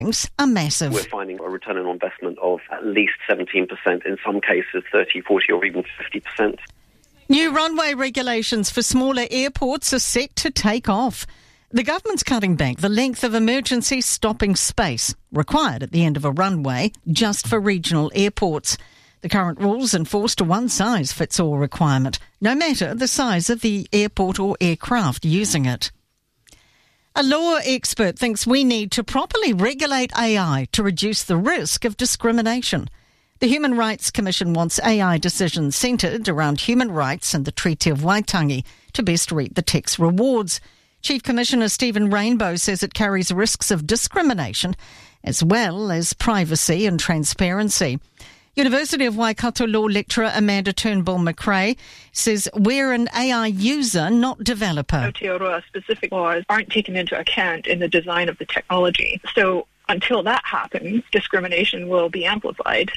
are massive. We're finding a return on investment of at least 17%, in some cases 30, 40 or even 50%. New runway regulations for smaller airports are set to take off. The government's cutting back the length of emergency stopping space required at the end of a runway just for regional airports. The current rules enforced a one-size-fits-all requirement, no matter the size of the airport or aircraft using it. A law expert thinks we need to properly regulate AI to reduce the risk of discrimination. The Human Rights Commission wants AI decisions centred around human rights and the Treaty of Waitangi to best reap the tax rewards. Chief Commissioner Stephen Rainbow says it carries risks of discrimination as well as privacy and transparency. University of Waikato law lecturer Amanda Turnbull-McRae says we're an AI user, not developer. Aotearoa specific laws aren't taken into account in the design of the technology. So until that happens, discrimination will be amplified.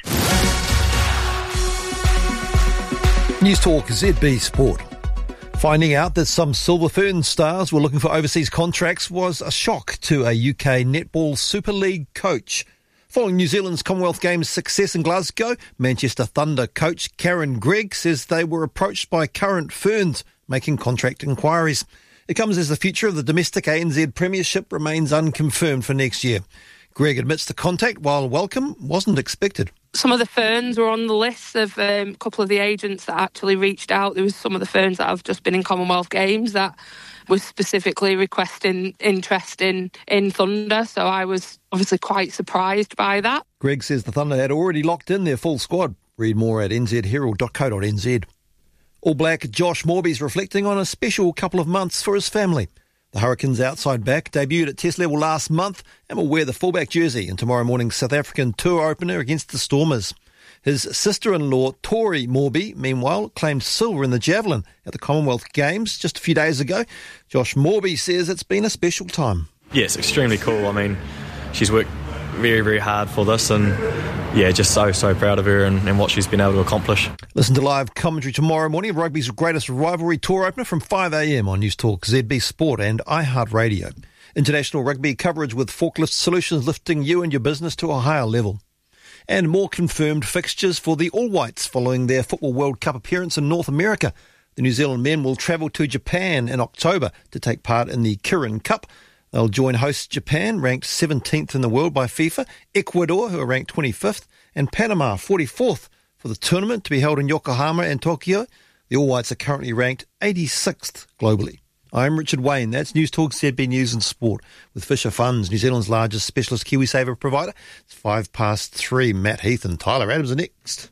News Talk ZB Sport. Finding out that some Silver Fern stars were looking for overseas contracts was a shock to a UK Netball Super League coach. Following New Zealand's Commonwealth Games success in Glasgow, Manchester Thunder coach Karen Gregg says they were approached by current Ferns making contract inquiries. It comes as the future of the domestic ANZ Premiership remains unconfirmed for next year. Gregg admits the contact, while welcome, wasn't expected. Some of the Ferns were on the list of a couple of the agents that actually reached out. There was some of the Ferns that have just been in Commonwealth Games that was specifically requesting interest in Thunder, so I was obviously quite surprised by that. Gregg says the Thunder had already locked in their full squad. Read more at nzherald.co.nz. All Black Josh Morby's reflecting on a special couple of months for his family. The Hurricanes outside back debuted at Test level last month and will wear the fullback jersey in tomorrow morning's South African tour opener against the Stormers. His sister-in-law, Tori Morby, meanwhile, claimed silver in the javelin at the Commonwealth Games just a few days ago. Josh Morby says it's been a special time. Yes, extremely cool. I mean, she's worked very, very hard for this and, yeah, just so proud of her and what she's been able to accomplish. Listen to live commentary tomorrow morning of rugby's greatest rivalry tour opener from 5 a.m. on News Talk, ZB Sport and iHeartRadio. International rugby coverage with Forklift Solutions lifting you and your business to a higher level. And more confirmed fixtures for the All Whites following their Football World Cup appearance in North America. The New Zealand men will travel to Japan in October to take part in the Kirin Cup. They'll join host Japan, ranked 17th in the world by FIFA, Ecuador, who are ranked 25th, and Panama, 44th, for the tournament to be held in Yokohama and Tokyo. The All Whites are currently ranked 86th globally. I'm Richard Wayne. That's News Talk ZB News and Sport with Fisher Funds, New Zealand's largest specialist KiwiSaver provider. It's 3:05. Matt Heath and Tyler Adams are next.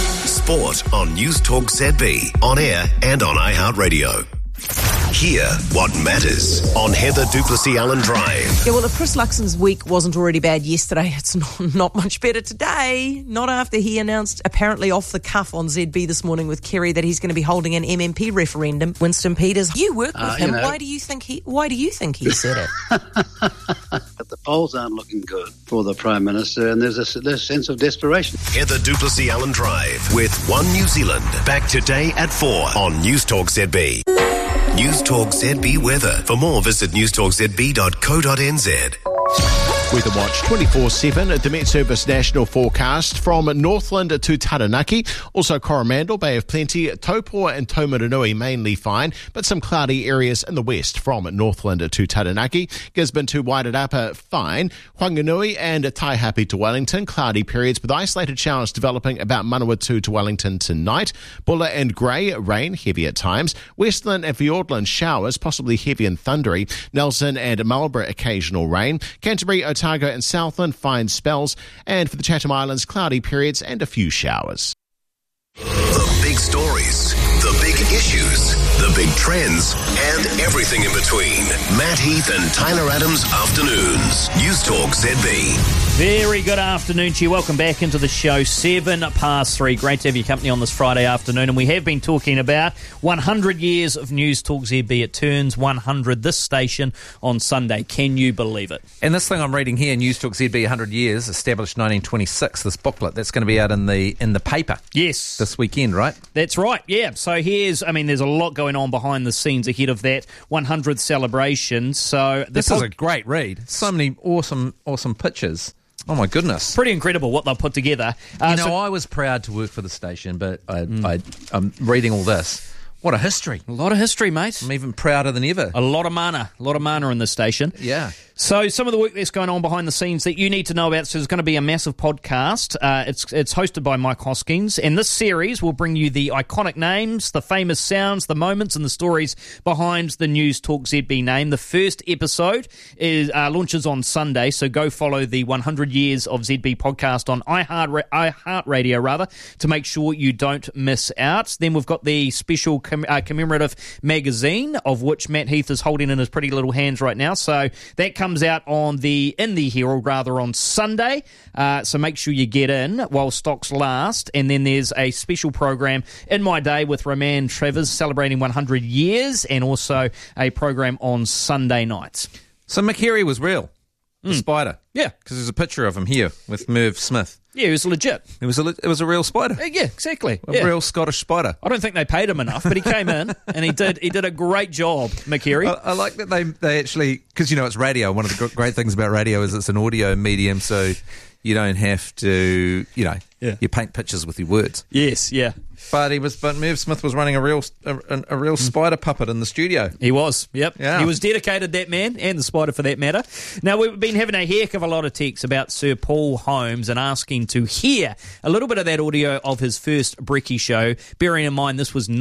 Sport on News Talk ZB, on air and on iHeartRadio. Hear what matters on Heather Duplessis-Allen Drive. Yeah, well, if Chris Luxon's week wasn't already bad yesterday, it's not much better today. Not after he announced, apparently off the cuff on ZB this morning with Kerry, that he's going to be holding an MMP referendum. Winston Peters, you work with him. Why do you think he said it? But the polls aren't looking good for the Prime Minister, and there's a sense of desperation. Heather Duplessis-Allen Drive with One New Zealand. Back today at 4 on News Talk ZB. News Talk ZB weather. For more, visit newstalkzb.co.nz. Weather Watch 24/7 at the Met Service National Forecast from Northland to Taranaki. Also Coromandel, Bay of Plenty, Taupo and Taumarunui mainly fine, but some cloudy areas in the west from Northland to Taranaki. Gisborne to Wairarapa fine. Whanganui and Taihape to Wellington, cloudy periods with isolated showers developing about Manawatu to Wellington tonight. Bulla and Grey, rain heavy at times. Westland and Fiordland showers, possibly heavy and thundery. Nelson and Marlborough occasional rain. Canterbury, Otago and Southland fine spells, and for the Chatham Islands cloudy periods and a few showers. The big stories, the big issues, the big trends, and everything in between. Matt Heath and Tyler Adams Afternoons. News Talk ZB. Very good afternoon to you. Welcome back into the show, 3:07. Great to have your company on this Friday afternoon. And we have been talking about 100 years of News Talk ZB. It turns 100 this station on Sunday. Can you believe it? And this thing I'm reading here, News Talk ZB 100 years, established 1926, this booklet, that's going to be out in the paper. Yes. This weekend, right? That's right, yeah. So there's a lot going on behind the scenes ahead of that 100th celebration. So this is a great read. So many awesome pictures. Oh, my goodness. Pretty incredible what they've put together. I was proud to work for the station, but I'm reading all this. What a history. A lot of history, mate. I'm even prouder than ever. A lot of mana in this station. Yeah. So some of the work that's going on behind the scenes that you need to know about, so there's going to be a massive podcast. It's hosted by Mike Hoskins, and this series will bring you the iconic names, the famous sounds, the moments, and the stories behind the News Talk ZB name. The first episode launches on Sunday, so go follow the 100 Years of ZB podcast on iHeartRadio, to make sure you don't miss out. Then we've got the special commemorative magazine, of which Matt Heath is holding in his pretty little hands right now. So that comes out in the Herald on Sunday. So make sure you get in while stocks last. And then there's a special program in my day with Roman Travers celebrating 100 years, and also a program on Sunday nights. So McCary was real, the spider. Yeah, because there's a picture of him here with Merv Smith. Yeah, it was legit. It was a real spider. Yeah, exactly. A real Scottish spider. I don't think they paid him enough, but he came in and he did a great job, McCary. I like that they actually, because it's radio. One of the great things about radio is it's an audio medium, so you don't have to, you paint pictures with your words. Yes, yeah. But Merv Smith was running a real spider puppet in the studio. He was, yep. Yeah. He was dedicated, that man, and the spider for that matter. Now, we've been having a heck of a lot of texts about Sir Paul Holmes and asking to hear a little bit of that audio of his first Brekkie show. Bearing in mind, this was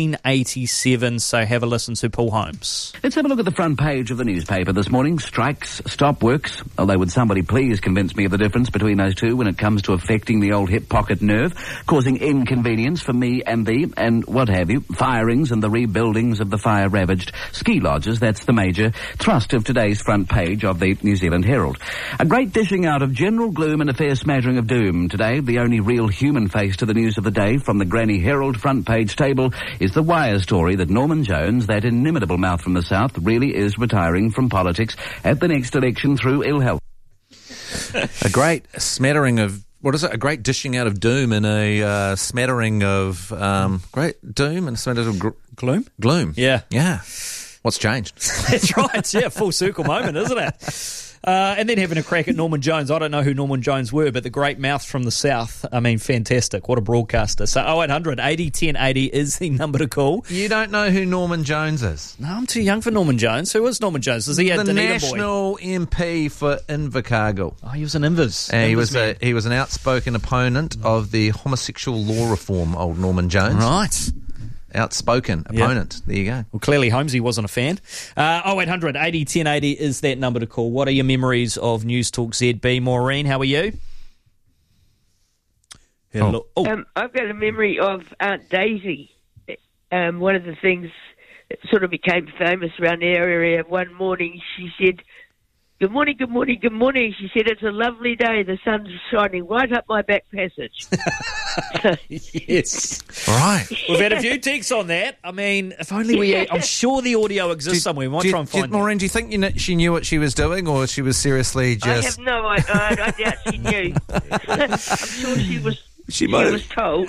1987, so have a listen to Paul Holmes. Let's have a look at the front page of the newspaper this morning. Strikes, stop works. Although would somebody please convince me of the difference between those two when it comes to affecting the old hip pocket nerve, causing inconvenience for me and thee, and what have you, firings and the rebuildings of the fire-ravaged ski lodges. That's the major thrust of today's front page of the New Zealand Herald. A great dishing out of general gloom and a fair smattering of doom. Today, the only real human face to the news of the day from the Granny Herald front page table is the wire story that Norman Jones, that inimitable mouth from the south, really is retiring from politics at the next election through ill health. A great smattering of... What is it? A great dishing out of doom and a smattering of great doom and a smattering of gloom. Gloom. Yeah. Yeah. What's changed? That's right. Yeah, full circle moment, isn't it? And then having a crack at Norman Jones. I don't know who Norman Jones were, but the great mouth from the south. I mean, fantastic. What a broadcaster. So 0800 80 10 80 is the number to call. You don't know who Norman Jones is? No, I'm too young for Norman Jones. Who is Norman Jones? Is he a the Dunedin national boy? MP for Invercargill? Oh, he was an Invers. He was an outspoken opponent of the homosexual law reform, old Norman Jones. Right. Outspoken opponent. Yep. There you go. Well, clearly Holmesy wasn't a fan. 0800 80 10 80 is that number to call. What are your memories of News Talk ZB? Maureen, how are you? Hello. Oh. I've got a memory of Aunt Daisy. One of the things that sort of became famous around the area, one morning she said, "Good morning, good morning, good morning." She said, "It's a lovely day. The sun's shining right up my back passage." Yes. Right. We've had a few texts on that. I mean, if only I'm sure the audio exists somewhere. We might try and find it. Maureen, do you think she knew what she was doing, or she was seriously just... I have no idea. I doubt she knew. I'm sure she was... She was told.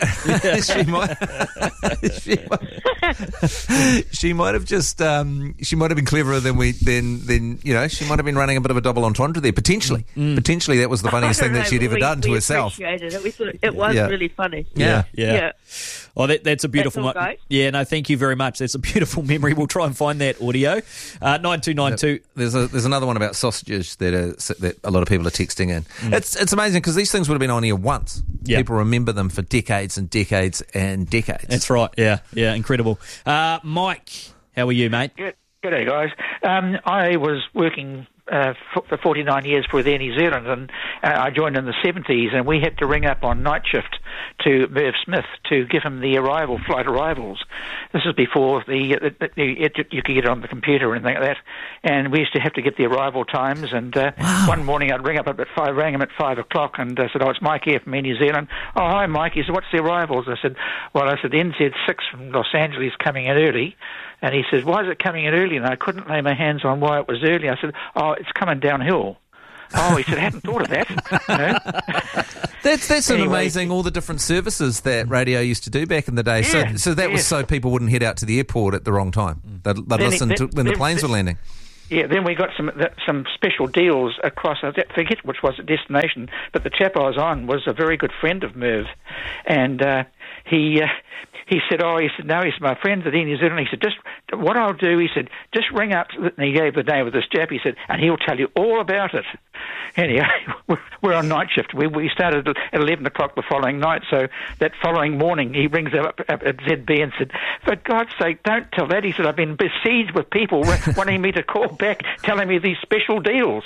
She might have just. She might have been cleverer than she might have been running a bit of a double entendre there. Potentially, potentially that was the funniest thing that she'd ever done to herself. Appreciated it. We thought it was really funny. Yeah. Oh, that's a beautiful. Yeah, no, thank you very much. That's a beautiful memory. We'll try and find that audio. 9292. There's another one about sausages that a lot of people are texting in. It's amazing because these things would have been on here once. Yeah. People remember them for decades and decades and decades. That's right. Yeah, incredible. Mike, how are you, mate? G'day, guys. I was working for 49 years for Air New Zealand, and I joined in the 70s, and we had to ring up on night shift to Merv Smith to give him the flight arrivals. This is before you could get it on the computer or anything like that, and we used to have to get the arrival times, and one morning I'd ring up at 5, rang him at 5 o'clock, and I said, it's Mike here from Air New Zealand. Oh, hi, Mike. He said, what's the arrivals? I said, NZ6 from Los Angeles coming in early. And he says, why is it coming in early? And I couldn't lay my hands on why it was early. I said, it's coming downhill. Oh, he said, I hadn't thought of that. That's anyway. Amazing, all the different services that radio used to do back in the day. Yeah, so that was so people wouldn't head out to the airport at the wrong time. They'd listen when the planes were landing. Yeah, then we got some special deals across, I forget which was the destination, but the chap I was on was a very good friend of Merv. And he said, no, he's my friend at Air New Zealand. He said, what I'll do, he said, just ring up, and he gave the name of this chap, he said, and he'll tell you all about it. Anyway, we're on night shift. We started at 11 o'clock the following night, so that following morning he rings up at ZB and said, for God's sake, don't tell that. He said, I've been besieged with people wanting me to call back, telling me these special deals.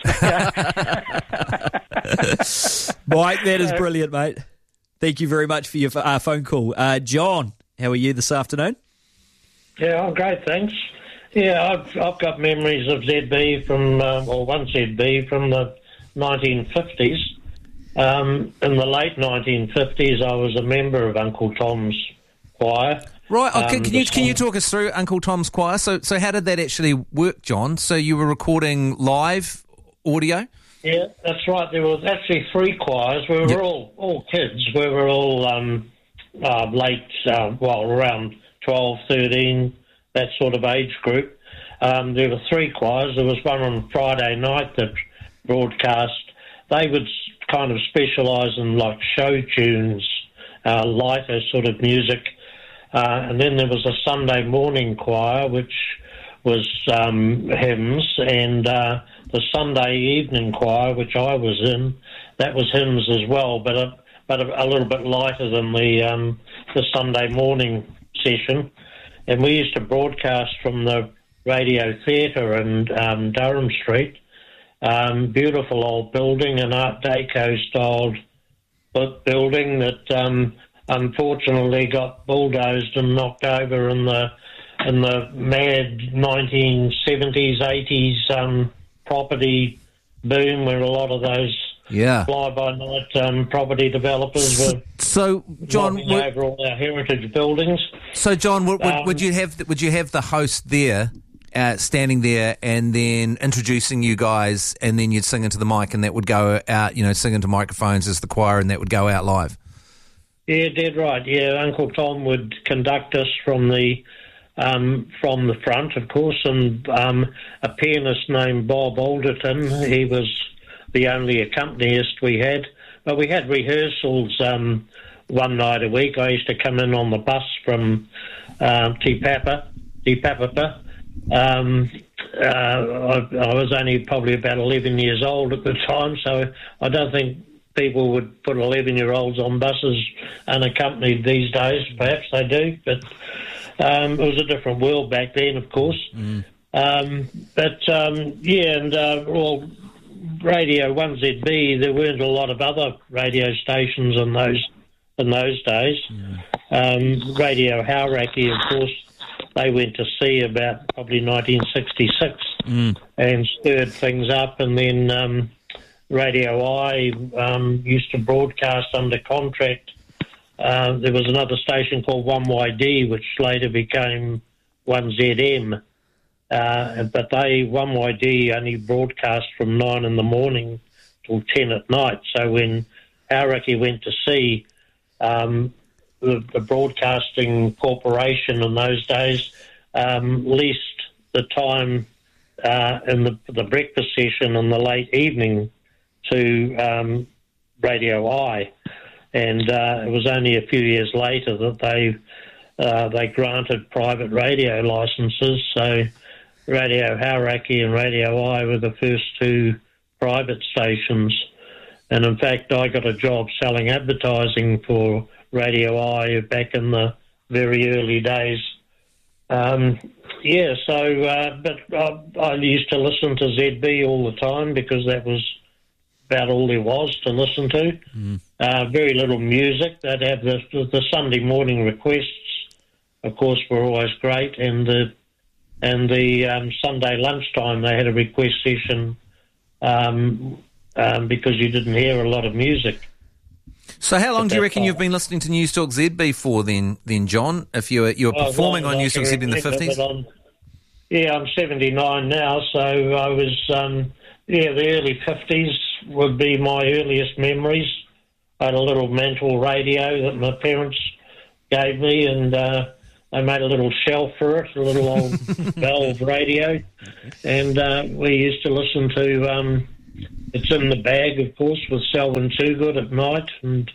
Mike, that is brilliant, mate. Thank you very much for your phone call. John, how are you this afternoon? Yeah, I'm great, thanks. Yeah, I've got memories of ZB from, one ZB from the 1950s. In the late 1950s, I was a member of Uncle Tom's Choir. Right, can you talk us through Uncle Tom's Choir? So how did that actually work, John? So you were recording live audio? Yeah, that's right. There was actually 3 choirs. We were all kids. We were all around 12, 13, that sort of age group. There were 3 choirs. There was one on Friday night that broadcast. They would kind of specialise in like show tunes, lighter sort of music. And then there was a Sunday morning choir, which was hymns, and the Sunday evening choir, which I was in, that was hymns as well, but a little bit lighter than the Sunday morning session. And we used to broadcast from the Radio Theatre in Durham Street. Beautiful old building, an Art Deco-styled building that unfortunately got bulldozed and knocked over in the mad 1970s, 80s property boom, where a lot of those fly-by-night property developers were knocking over all our heritage buildings. So, John, would you have the host there, standing there, and then introducing you guys, and then you'd sing into the mic, and that would go out, sing into microphones as the choir, and that would go out live? Yeah, dead right. Yeah, Uncle Tom would conduct us from the front, of course, and a pianist named Bob Alderton. He was the only accompanist we had, but we had rehearsals one night a week. I used to come in on the bus from Te Papa. I was only probably about 11 years old at the time, so I don't think people would put 11-year-olds on buses unaccompanied these days. Perhaps they do, but it was a different world back then, of course. Radio 1ZB, there weren't a lot of other radio stations in those days. Radio Hauraki, of course, they went to sea about probably 1966 and stirred things up, and then Radio I used to broadcast under contract. There was another station called 1YD, which later became 1ZM. But 1YD only broadcast from 9 in the morning till 10 at night. So when Hauraki went to sea, the Broadcasting Corporation in those days leased the time in the breakfast session in the late evening to Radio I. And it was only a few years later that they granted private radio licenses. So Radio Hauraki and Radio I were the first 2 private stations. And in fact, I got a job selling advertising for Radio I back in the very early days. Yeah, so, but I used to listen to ZB all the time because that was about all there was to listen to. Very little music. They'd have the Sunday morning requests, of course, were always great, and the Sunday lunchtime they had a request session because you didn't hear a lot of music. So how long do you reckon you've been listening to News Talk ZB for then John, if you were performing on News Talk ZB in the 50s? I'm 79 now, so I was, the early 50s would be my earliest memories. I had a little mantle radio that my parents gave me, and they made a little shelf for it, a little old valve radio, and we used to listen to It's in the Bag, of course, with Selwyn Toogood at night, and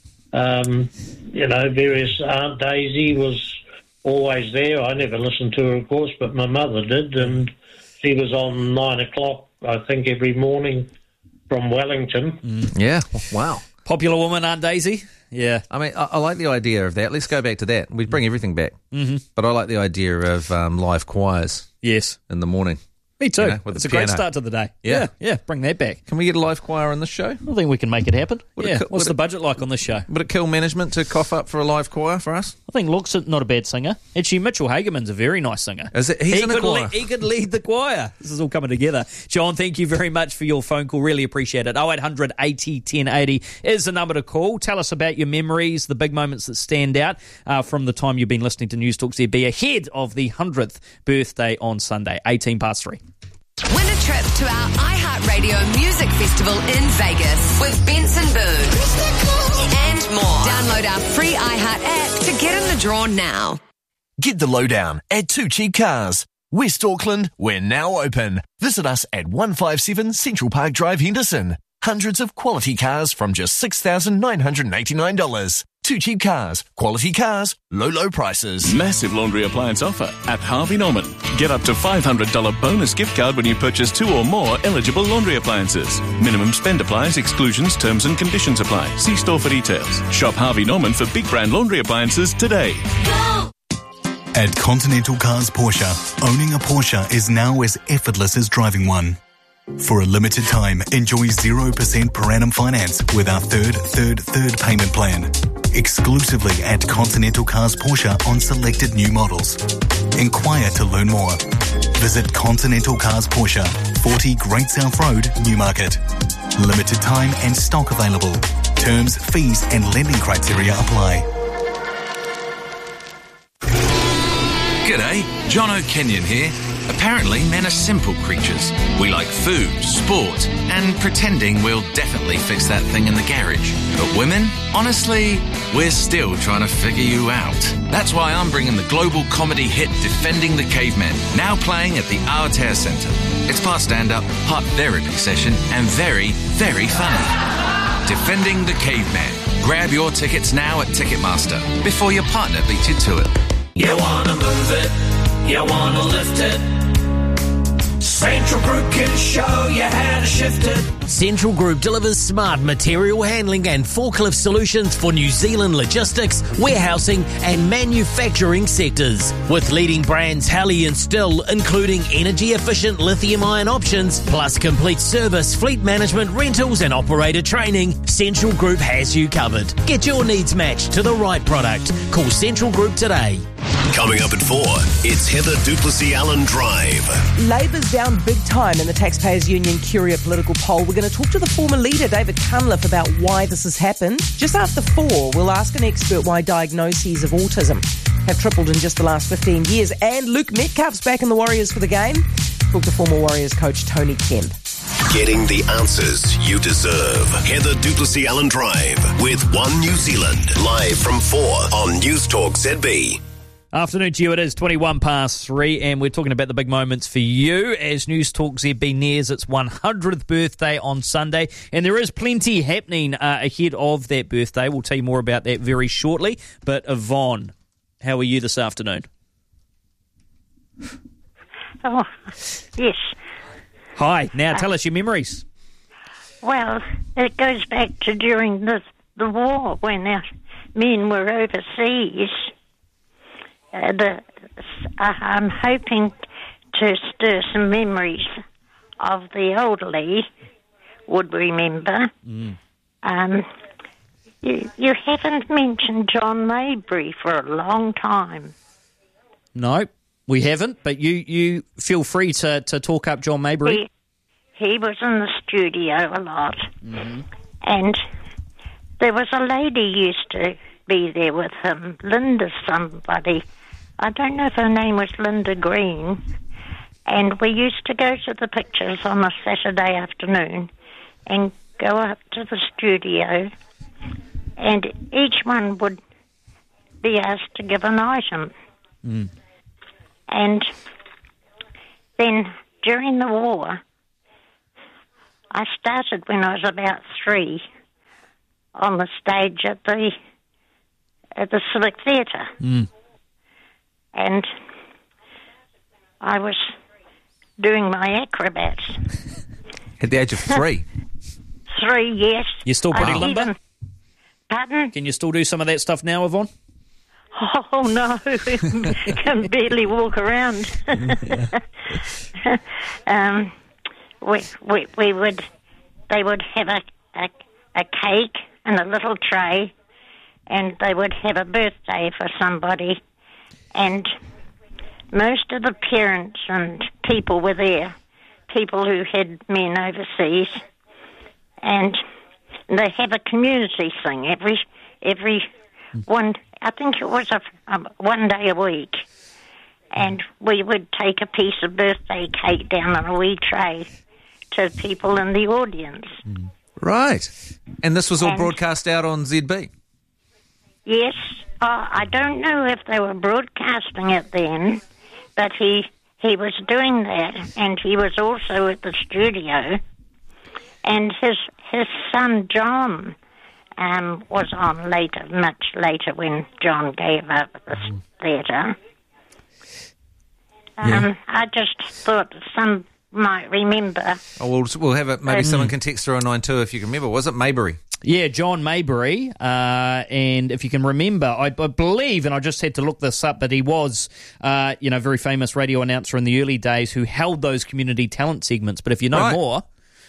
various Aunt Daisy was always there. I never listened to her, of course, but my mother did, and she was on 9 o'clock, I think, every morning from Wellington. Yeah, wow. Popular woman, Aunt Daisy. Yeah. I mean, I like the idea of that. Let's go back to that. We bring everything back. Mm-hmm. But I like the idea of live choirs. Yes. In the morning. Me too. You know, with it's the a great piano. start to the day. Yeah. Yeah, bring that back. Can we get a live choir on this show? I think we can make it happen. Would What's the budget like on this show? Would it kill management to cough up for a live choir for us? I think Luke's not a bad singer. Actually, Mitchell Hagerman's a very nice singer. Is it? He's in the choir. He could lead the choir. This is all coming together. John, thank you very much for your phone call. Really appreciate it. 0800 80 1080 is the number to call. Tell us about your memories, the big moments that stand out from the time you've been listening to News Talk ZB ahead of the 100th birthday on Sunday, 3:18. Win a trip to our iHeartRadio Music Festival in Vegas with Benson Boone and more. Download our free iHeart app to get in the draw now. Get the lowdown at Two Cheap Cars. West Auckland, we're now open. Visit us at 157 Central Park Drive, Henderson. Hundreds of quality cars from just $6,989. Two Cheap Cars, quality cars, low prices. Massive laundry appliance offer at Harvey Norman. Get up to $500 bonus gift card when you purchase 2 or more eligible laundry appliances. Minimum spend applies, exclusions, terms and conditions apply. See store for details. Shop Harvey Norman for big brand laundry appliances today. Go! At Continental Cars Porsche, owning a Porsche is now as effortless as driving one. For a limited time, enjoy 0% per annum finance with our third payment plan. Exclusively at Continental Cars Porsche on selected new models. Inquire to learn more. Visit Continental Cars Porsche, 40 Great South Road, Newmarket. Limited time and stock available. Terms, fees and lending criteria apply. G'day, John O'Kenyon here. Apparently, men are simple creatures. We like food, sport, and pretending we'll definitely fix that thing in the garage. But women, honestly, we're still trying to figure you out. That's why I'm bringing the global comedy hit Defending the Caveman, now playing at the Aotea Centre. It's part stand-up, part therapy session, and very, very funny. Defending the Caveman. Grab your tickets now at Ticketmaster before your partner beats you to it. You wanna move it, you wanna lift it. Central Group can show you how to shift it. Central Group delivers smart material handling and forklift solutions for New Zealand logistics, warehousing and manufacturing sectors. With leading brands Halley and Still, including energy-efficient lithium-ion options, plus complete service, fleet management, rentals and operator training, Central Group has you covered. Get your needs matched to the right product. Call Central Group today. Coming up at 4, it's Heather Duplessis Allen Drive. Labour's down big time in the Taxpayers Union Curia political poll. We're going to talk to the former leader, David Cunliffe, about why this has happened. Just after 4, we'll ask an expert why diagnoses of autism have tripled in just the last 15 years. And Luke Metcalf's back in the Warriors for the game. Talk to former Warriors coach Tony Kemp. Getting the answers you deserve. Heather Duplessis Allen Drive with One New Zealand. Live from 4 on News Talk ZB. Afternoon to you, it is 3:21, and we're talking about the big moments for you as News Talk ZB nears its 100th birthday on Sunday, and there is plenty happening ahead of that birthday. We'll tell you more about that very shortly, but Yvonne, how are you this afternoon? Oh, yes. Hi, now tell us your memories. Well, it goes back to during the war when our men were overseas. I'm hoping to stir some memories of the elderly would remember. You haven't mentioned John Maybury for a long time. No, we haven't, but you feel free to talk up John Maybury. He was in the studio a lot, and there was a lady used to be there with him, Linda somebody. I don't know if her name was Linda Green, and we used to go to the pictures on a Saturday afternoon and go up to the studio, and each one would be asked to give an item. And then during the war, I started when I was about 3 on the stage at the Civic Theatre. And I was doing my acrobats. At the age of 3? 3, yes. You're still pretty limber? Pardon? Can you still do some of that stuff now, Yvonne? Oh, no. Can barely walk around. They would have a cake and a little tray, and they would have a birthday for somebody, and most of the parents and people were there, people who had men overseas, and they have a community thing every one. I think it was one day a week, and we would take a piece of birthday cake down on a wee tray to people in the audience. Right. And this was all broadcast out on ZB? Yes. I don't know if they were broadcasting it then, but he was doing that, and he was also at the studio, and his son John was on later, much later, when John gave up the theatre. I just thought some might remember. Oh, we'll have it. Maybe someone can text 092 if you can remember. Was it Maybury? Yeah, John Maybury. And if you can remember, I believe, and I just had to look this up, but he was, very famous radio announcer in the early days who held those community talent segments. But if you know more...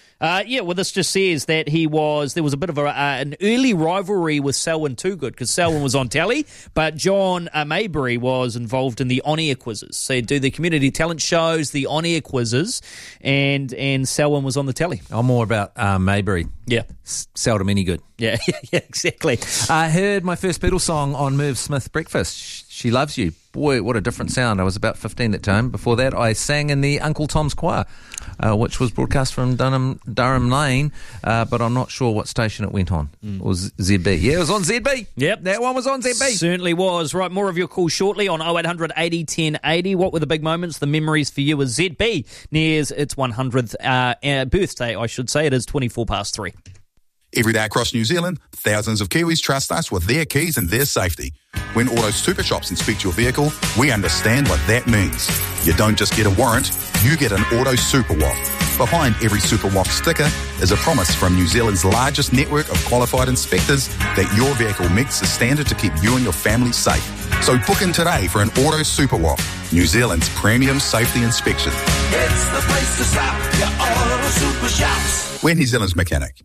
this just says that there was a bit of an early rivalry with Selwyn Toogood, because Selwyn was on telly, but John Maybury was involved in the on-air quizzes. So he'd do the community talent shows, the on-air quizzes, and Selwyn was on the telly. I'm more about Maybury. Yeah. Seldom any good. Yeah, exactly. I heard my first Beatles song on Merv Smith Breakfast, She Loves You. Boy, what a different sound. I was about 15 at the time. Before that, I sang in the Uncle Tom's Choir, which was broadcast from Durham Lane, but I'm not sure what station it went on. It was ZB. Yeah, it was on ZB. Yep. That one was on ZB. Certainly was. Right, more of your calls shortly on 0800 80 10 80. What were the big moments, the memories for you as ZB nears its 100th birthday, I should say. It is 3:24. Every day across New Zealand, thousands of Kiwis trust us with their keys and their safety. When Auto Super Shops inspect your vehicle, we understand what that means. You don't just get a warrant, you get an Auto Super Walk. Behind every Super Walk sticker is a promise from New Zealand's largest network of qualified inspectors that your vehicle meets the standard to keep you and your family safe. So book in today for an Auto Super Walk, New Zealand's premium safety inspection. It's the place to stop, your Auto Super Shops. We're New Zealand's mechanic.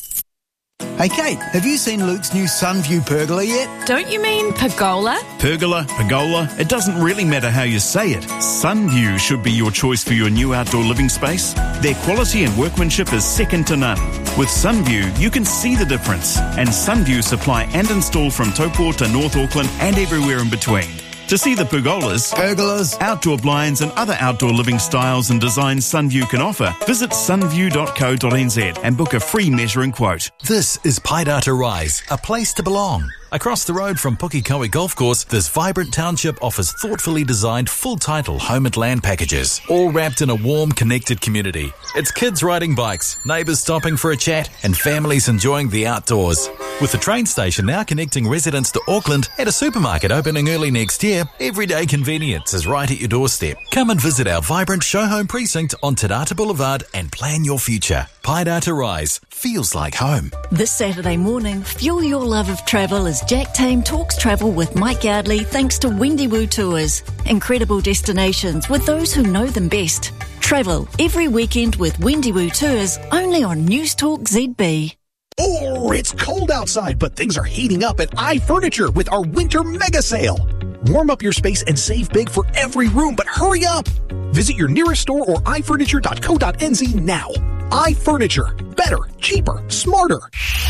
Hey Kate, have you seen Luke's new Sunview pergola yet? Don't you mean pergola? Pergola, it doesn't really matter how you say it. Sunview should be your choice for your new outdoor living space. Their quality and workmanship is second to none. With Sunview, you can see the difference. And Sunview supply and install from Taupo to North Auckland and everywhere in between. To see the pergolas, outdoor blinds and other outdoor living styles and designs Sunview can offer, visit sunview.co.nz and book a free measuring quote. This is Paidata Rise, a place to belong. Across the road from Pukekohe Golf Course, this vibrant township offers thoughtfully designed full-title home and land packages, all wrapped in a warm, connected community. It's kids riding bikes, neighbours stopping for a chat, and families enjoying the outdoors. With the train station now connecting residents to Auckland and a supermarket opening early next year, everyday convenience is right at your doorstep. Come and visit our vibrant show home precinct on Te Rata Boulevard and plan your future. Haida to Rise. Feels like home. This Saturday morning, fuel your love of travel as Jack Tame talks travel with Mike Yardley thanks to Wendiwoo Tours. Incredible destinations with those who know them best. Travel every weekend with Wendiwoo Tours, only on News Talk ZB. Oh, it's cold outside, but things are heating up at iFurniture with our winter mega sale. Warm up your space and save big for every room, but hurry up! Visit your nearest store or ifurniture.co.nz now. iFurniture. Better, cheaper, smarter.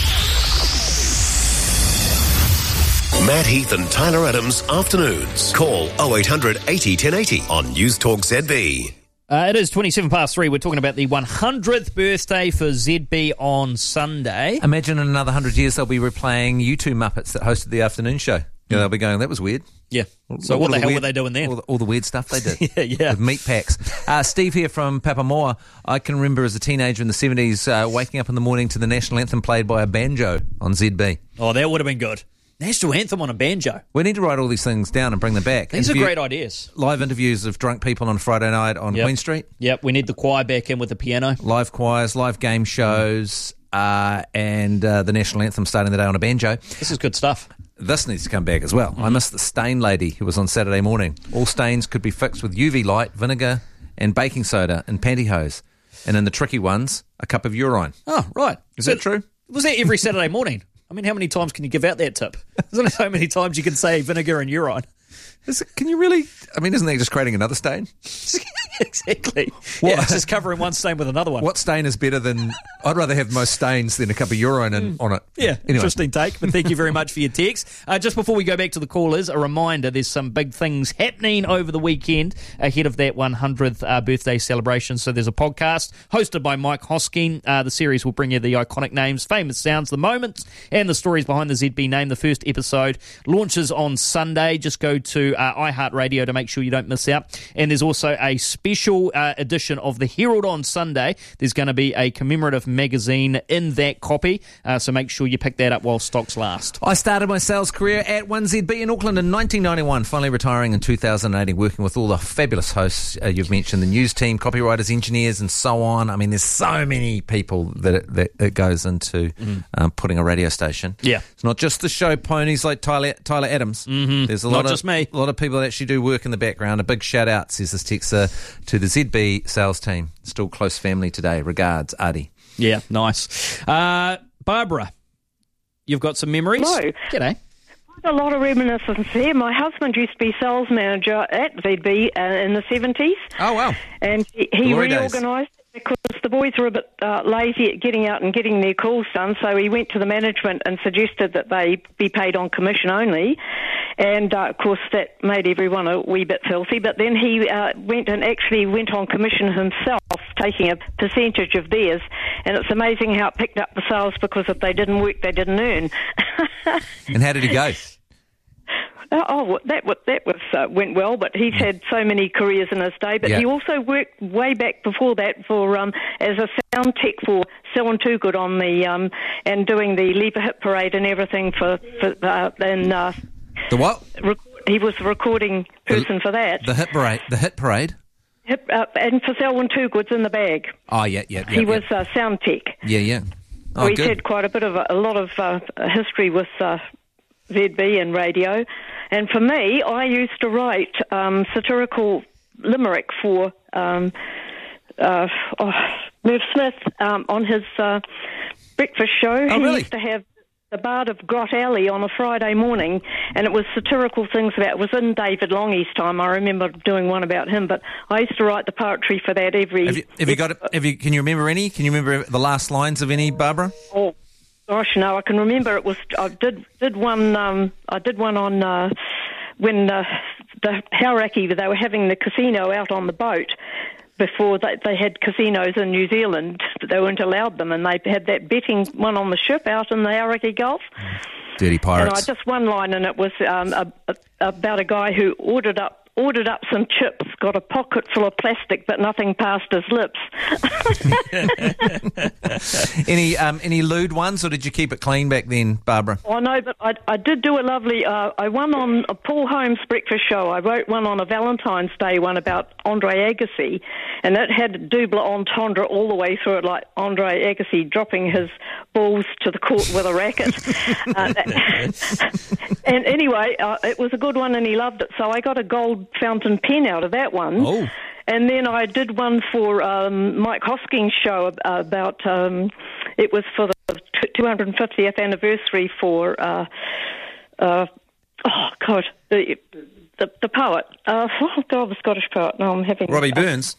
Matt Heath and Tyler Adams afternoons. Call 0800 80 1080 on News Talk ZB. It is 27 past 3. We're talking about the 100th birthday for ZB on Sunday. Imagine in another 100 years they'll be replaying U2 Muppets that hosted the afternoon show. Yeah, they'll be going, that was weird. Yeah. So what the hell were they doing then? All the weird stuff they did. Yeah. With meat packs. Steve here from Papamoa. I can remember as a teenager in the 70s waking up in the morning to the national anthem played by a banjo on ZB. Oh, that would have been good. National anthem on a banjo. We need to write all these things down and bring them back. These are great ideas. Live interviews of drunk people on Friday night on Queen Street. Yep, we need the choir back in with the piano. Live choirs, live game shows, and the national anthem starting the day on a banjo. This is good stuff. This needs to come back as well. I miss the stain lady who was on Saturday morning. All stains could be fixed with UV light, vinegar, and baking soda and pantyhose. And in the tricky ones, a cup of urine. Oh, right. Is that true? Was that every Saturday morning? I mean, how many times can you give out that tip? Isn't there so many times you can say vinegar and urine? Can you really? I mean, isn't that just creating another stain? Exactly. Yeah, it's just covering one stain with another one. What stain is better than... I'd rather have most stains than a cup of urine on it. Yeah, anyway. Interesting take, but thank you very much for your text. Just before we go back to the callers, a reminder, there's some big things happening over the weekend ahead of that 100th birthday celebration. So there's a podcast hosted by Mike Hosking. The series will bring you the iconic names, famous sounds, the moments, and the stories behind the ZB name. The first episode launches on Sunday. Just go to iHeartRadio to make sure you don't miss out. And there's also a special edition of the Herald on Sunday. There's going to be a commemorative magazine in that copy, so make sure you pick that up while stocks last. I started my sales career at 1ZB in Auckland in 1991, finally retiring in 2018, working with all the fabulous hosts you've mentioned, the news team, copywriters, engineers, and so on. I mean, there's so many people that it goes into putting a radio station. Yeah. It's not just the show ponies like Tyler Adams. Mm-hmm. There's not just me. A lot of people that actually do work in the background. A big shout out, says this texter, to the ZB sales team. Still close family today. Regards, Adi. Yeah, nice. Barbara, you've got some memories? Hello. G'day. A lot of reminiscence here. My husband used to be sales manager at ZB in the 70s. Oh, wow. And he reorganised because the boys were a bit lazy at getting out and getting their calls done, so he went to the management and suggested that they be paid on commission only. And, of course, that made everyone a wee bit filthy. But then he went on commission himself, taking a percentage of theirs. And it's amazing how it picked up the sales, because if they didn't work, they didn't earn. And how did he go? That went well, but he's had so many careers in his day. But he also worked way back before that for as a sound tech for Selwyn Toogood on the and doing the Lever Hit Parade and everything the what? He was the recording person for that. The Hit Parade. The Hit Parade. And for Selwyn Toogood's in the bag. Oh yeah. He was sound tech. Yeah. Oh, he's had quite a bit of a lot of history with ZB and radio. And for me, I used to write satirical limerick for Merv Smith on his breakfast show. Oh, really? He used to have the Bard of Grot Alley on a Friday morning, and it was satirical things about, it was in David Longie's time. I remember doing one about him, but I used to write the poetry for that every... Can you remember any? Can you remember the last lines of any, Barbara? Oh, gosh, no, I can remember it was, I did one on when the Hauraki, they were having the casino out on the boat. Before they had casinos in New Zealand, but they weren't allowed them, and they had that betting one on the ship out in the Hauraki Gulf. Dirty pirates. And I just one line, and it was about a guy who ordered up ordered up some chips, got a pocket full of plastic, but nothing past his lips. Any lewd ones, or did you keep it clean back then, Barbara? Oh, no, but I did do a lovely... I won on a Paul Holmes breakfast show. I wrote one on a Valentine's Day one about Andre Agassi, and it had double entendre all the way through it, like Andre Agassi dropping his balls to the court with a racket. And anyway, it was a good one, and he loved it. So I got a gold fountain pen out of that one. Oh. And then I did one for Mike Hoskins' show about... it was for the 250th anniversary for... the poet. The Scottish poet. No, I'm having... Robbie Burns?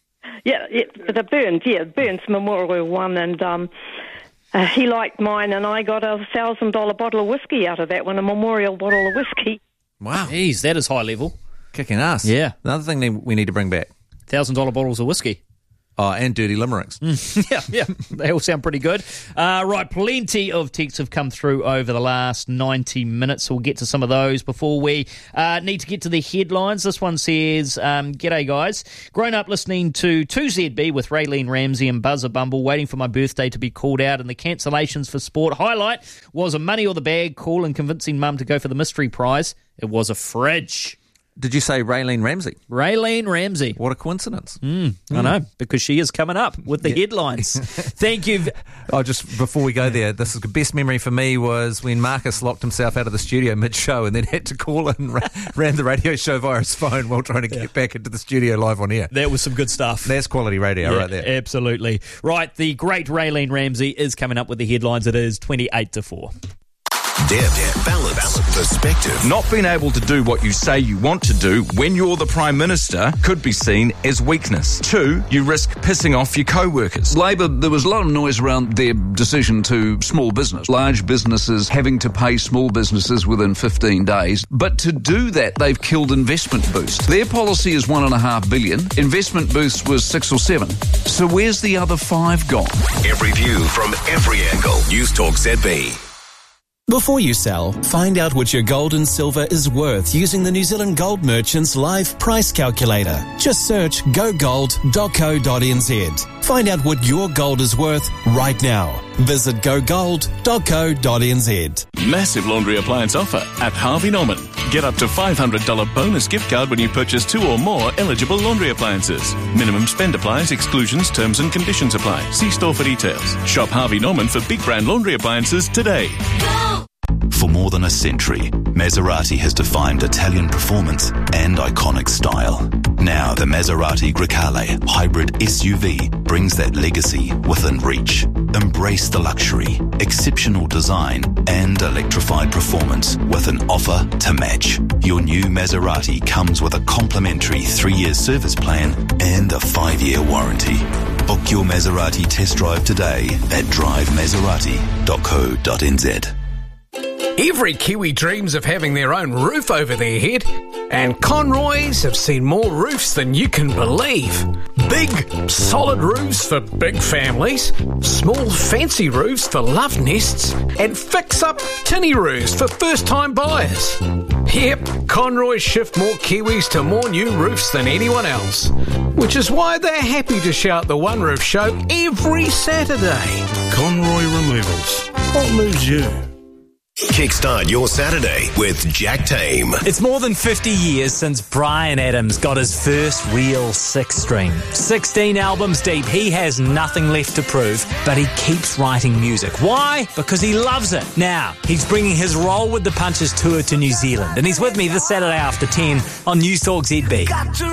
The Burns Memorial one, and... he liked mine, and I got a $1,000 bottle of whiskey out of that one, a memorial bottle of whiskey. Wow. Jeez, that is high level. Kicking ass. Yeah. Another thing that we need to bring back. $1,000 bottles of whiskey. Oh, and dirty limericks. Yeah, they all sound pretty good. Right, plenty of texts have come through over the last 90 minutes. We'll get to some of those before we need to get to the headlines. This one says, G'day, guys. Grown up listening to 2ZB with Raylene Ramsey and Buzzer Bumble, waiting for my birthday to be called out, and the cancellations for sport. Highlight was a money or the bag call and convincing Mum to go for the mystery prize. It was a fridge. Did you say Raylene Ramsey? Raylene Ramsey. What a coincidence. I know, because she is coming up with the headlines. Thank you. Just before we go there, the best memory for me was when Marcus locked himself out of the studio mid-show and then had to call and ran the radio show via his phone while trying to get back into the studio live on air. That was some good stuff. That's quality radio right there. Absolutely. Right, the great Raylene Ramsey is coming up with the headlines. It is 28-4. Depth, balance, perspective. Not being able to do what you say you want to do when you're the Prime Minister could be seen as weakness. 2, you risk pissing off your co-workers. Labor, there was a lot of noise around their decision to small business. Large businesses having to pay small businesses within 15 days. But to do that, they've killed Investment Boost. Their policy is $1.5 billion. Investment Boost was 6 or 7. So where's the other 5 gone? Every view from every angle. News Talk ZB. Before you sell, find out what your gold and silver is worth using the New Zealand Gold Merchants Live Price Calculator. Just search gogold.co.nz. Find out what your gold is worth right now. Visit gogold.co.nz. Massive laundry appliance offer at Harvey Norman. Get up to $500 bonus gift card when you purchase 2 or more eligible laundry appliances. Minimum spend applies, exclusions, terms and conditions apply. See store for details. Shop Harvey Norman for big brand laundry appliances today. For more than a century, Maserati has defined Italian performance and iconic style. Now the Maserati Grecale hybrid SUV brings that legacy within reach. Embrace the luxury, exceptional design and electrified performance with an offer to match. Your new Maserati comes with a complimentary 3-year service plan and a 5-year warranty. Book your Maserati test drive today at drivemaserati.co.nz. Every Kiwi dreams of having their own roof over their head, and Conroy's have seen more roofs than you can believe. Big, solid roofs for big families, small, fancy roofs for love nests, and fix-up tinny roofs for first-time buyers. Yep, Conroy's shift more Kiwis to more new roofs than anyone else, which is why they're happy to shout the One Roof Show every Saturday. Conroy Removals. What moves you? Kickstart your Saturday with Jack Tame. It's more than 50 years since Bryan Adams got his first real 6-string. 16 albums deep, he has nothing left to prove, but he keeps writing music. Why? Because he loves it. Now, he's bringing his Roll with the Punches tour to New Zealand, and he's with me this Saturday after 10 on News Talk ZB.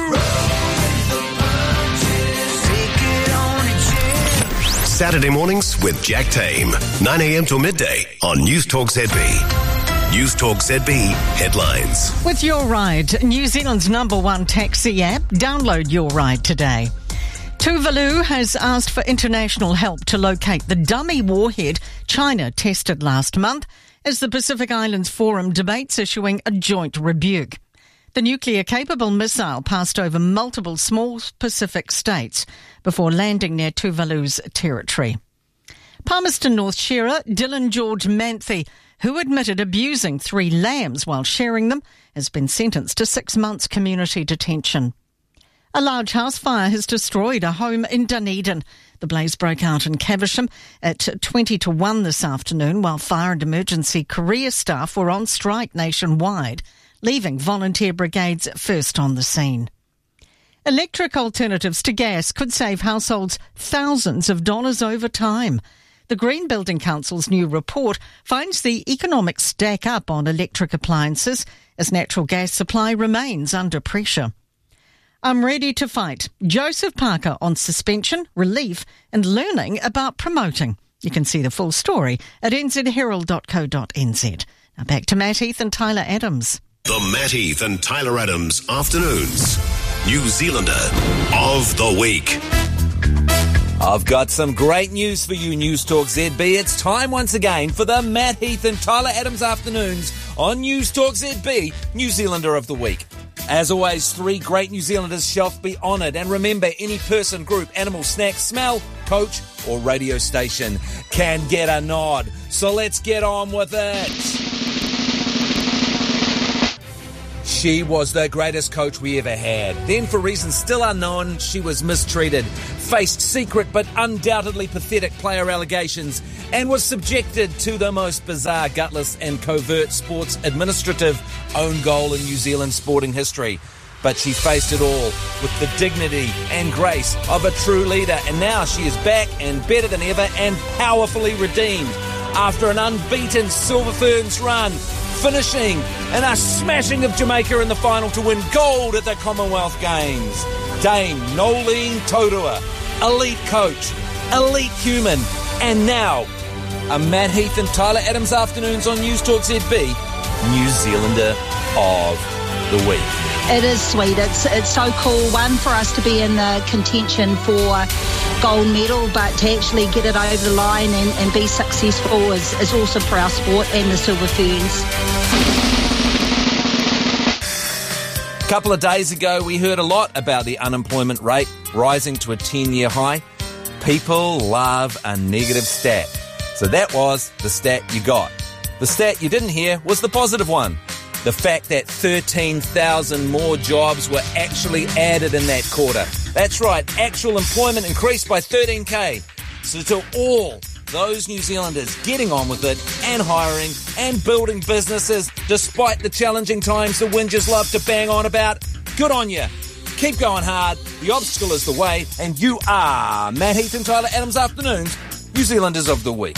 Saturday mornings with Jack Tame, 9 a.m. till midday on News Talk ZB. News Talk ZB headlines. With Your Ride, New Zealand's #1 taxi app, download Your Ride today. Tuvalu has asked for international help to locate the dummy warhead China tested last month as the Pacific Islands Forum debates issuing a joint rebuke. The nuclear-capable missile passed over multiple small Pacific states before landing near Tuvalu's territory. Palmerston North Shearer Dylan George Manthe who admitted abusing 3 lambs while sharing them, has been sentenced to 6 months community detention. A large house fire has destroyed a home in Dunedin. The blaze broke out in Caversham at 20 to 1 this afternoon while fire and emergency career staff were on strike nationwide, leaving volunteer brigades first on the scene. Electric alternatives to gas could save households thousands of dollars over time. The Green Building Council's new report finds the economics stack up on electric appliances as natural gas supply remains under pressure. I'm ready to fight. Joseph Parker on suspension, relief and learning about promoting. You can see the full story at nzherald.co.nz. Now back to Matt Heath and Tyler Adams. The Matt Heath and Tyler Adams Afternoons. New Zealander of the Week. I've got some great news for you, News Talk ZB. It's time once again for the Matt Heath and Tyler Adams Afternoons on News Talk ZB, New Zealander of the Week. As always, 3 great New Zealanders shall be honoured. And remember, any person, group, animal, snack, smell, coach or radio station can get a nod. So let's get on with it. She was the greatest coach we ever had. Then, for reasons still unknown, she was mistreated, faced secret but undoubtedly pathetic player allegations, and was subjected to the most bizarre, gutless and covert sports administrative own goal in New Zealand sporting history. But she faced it all with the dignity and grace of a true leader, and now she is back and better than ever and powerfully redeemed after an unbeaten Silver Ferns run, finishing in a smashing of Jamaica in the final to win gold at the Commonwealth Games. Dame Nolene Taurua, elite coach, elite human, and now a Matt Heath and Tyler Adams Afternoons on News Talk ZB, New Zealander of the Week. It is sweet. It's so cool, one, for us to be in the contention for gold medal, but to actually get it over the line and be successful is awesome for our sport and the Silver Ferns. A couple of days ago, we heard a lot about the unemployment rate rising to a 10-year high. People love a negative stat. So that was the stat you got. The stat you didn't hear was the positive one. The fact that 13,000 more jobs were actually added in that quarter. That's right, actual employment increased by 13k. So to all those New Zealanders getting on with it and hiring and building businesses despite the challenging times the Whingers love to bang on about, good on you. Keep going hard, the obstacle is the way, and you are Matt Heath and Tyler Adams Afternoons, New Zealanders of the Week.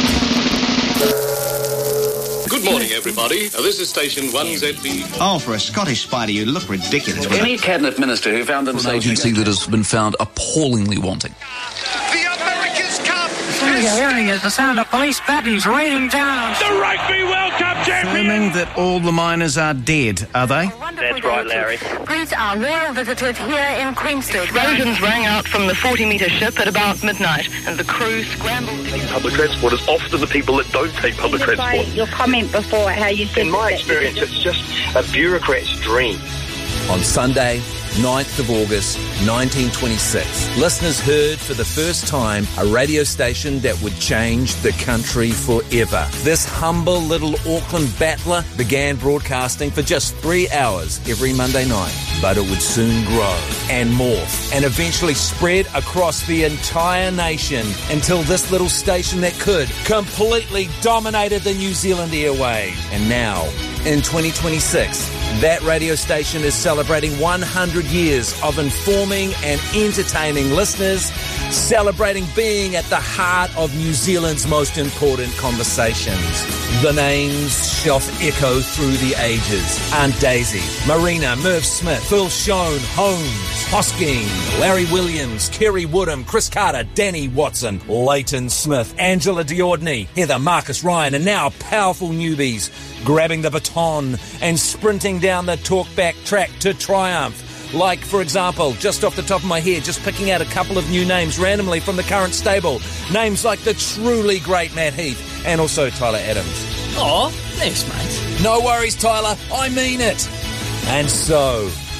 Good morning, everybody. This is station 1ZB. Oh, for a Scottish spider, you look ridiculous. Any cabinet minister who found themselves... An agency that has been found appallingly wanting. The America's Cup! All you're hearing is the sound of police batons raining down. The Rugby World Cup champion! Assuming that all the miners are dead, are they? That's right, Larry. Greet our royal visitors here in Queenstown. Explosions rang out from the 40-metre ship at about midnight, and the crew scrambled... Public transport is often the people that don't take public transport. Your comment before, how you said... In my experience, it's just a bureaucrat's dream. On Sunday, 9th of August, 1926, listeners heard for the first time a radio station that would change the country forever. This humble little Auckland battler began broadcasting for just 3 hours every Monday night, but it would soon grow and morph and eventually spread across the entire nation until this little station that could completely dominated the New Zealand airwaves. And now, in 2026, that radio station is celebrating 100 years of informing and entertaining listeners, celebrating being at the heart of New Zealand's most important conversations. The names shall echo through the ages. Aunt Daisy, Marina, Merv Smith, Phil Schoen, Holmes, Hosking, Larry Williams, Kerry Woodham, Chris Carter, Danny Watson, Leighton Smith, Angela Diordney, Heather, Marcus Ryan, and now powerful newbies grabbing the baton and sprinting down the talkback track to triumph. Like, for example, just off the top of my head, just picking out a couple of new names randomly from the current stable. Names like the truly great Matt Heath and also Tyler Adams. Oh, thanks, mate. No worries, Tyler. I mean it. And so,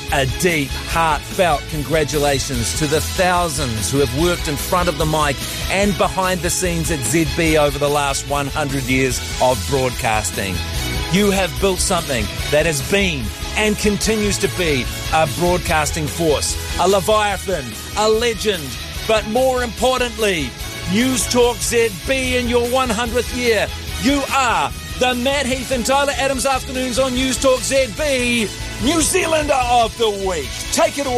a deep, heartfelt congratulations to the thousands who have worked in front of the mic and behind the scenes at ZB over the last 100 years of broadcasting. You have built something that has been and continues to be a broadcasting force, a Leviathan, a legend, but more importantly, News Talk ZB in your 100th year. You are the Matt Heath and Tyler Adams afternoons on News Talk ZB, New Zealander of the Week. Take it away.